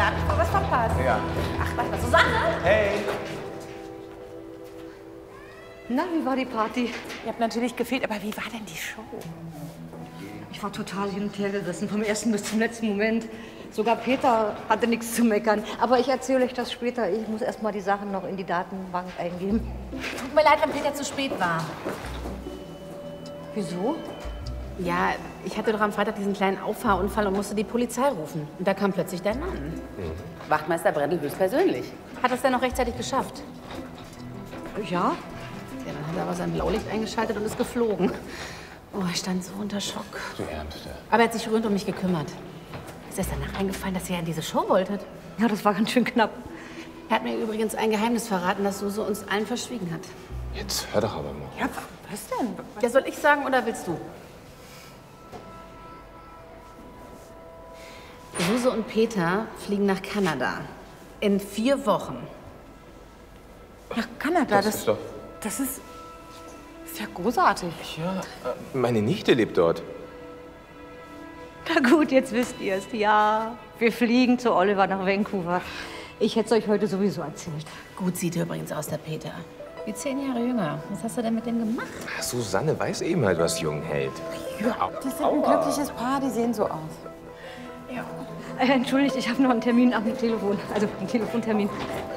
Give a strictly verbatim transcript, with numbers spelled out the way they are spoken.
gedacht, ich habe was verpasst. Ja. Ach, warte mal, Susanne? Hey. Na, wie war die Party? Ihr habt natürlich gefehlt, aber wie war denn die Show? Ich war total hin und her gerissen, vom ersten bis zum letzten Moment. Sogar Peter hatte nichts zu meckern. Aber ich erzähle euch das später. Ich muss erst mal die Sachen noch in die Datenbank eingeben. Tut mir leid, wenn Peter zu spät war. Wieso? Ja, ich hatte doch am Freitag diesen kleinen Auffahrunfall und musste die Polizei rufen. Und da kam plötzlich dein Mann. Mhm. Wachtmeister Brendel höchstpersönlich. Hat es denn noch rechtzeitig geschafft? Ja? Ja, dann hat er aber sein Blaulicht eingeschaltet und ist geflogen. Oh, ich stand so unter Schock. Du Ärmste. Aber er hat sich rührend um mich gekümmert. Ist erst danach eingefallen, dass ihr ja in diese Show wolltet? Ja, das war ganz schön knapp. Er hat mir übrigens ein Geheimnis verraten, das Suse uns allen verschwiegen hat. Jetzt hör doch aber mal. Ja, was denn? Ja, soll ich sagen oder willst du? Suse und Peter fliegen nach Kanada. In vier Wochen. Nach Kanada? Das, Das, ist doch... das ist, ist ja großartig. Ja, äh, meine Nichte lebt dort. Na gut, jetzt wisst ihr es. Ja, wir fliegen zu Oliver nach Vancouver. Ich hätte es euch heute sowieso erzählt. Gut sieht er übrigens aus, der Peter. Wie zehn Jahre jünger. Was hast du denn mit dem gemacht? Ach, Susanne weiß eben halt, was jung hält. Ja, das sind ein glückliches Paar, die sehen so aus. Ja. Äh, entschuldigt, ich habe noch einen Termin am Telefon. Also einen Telefontermin.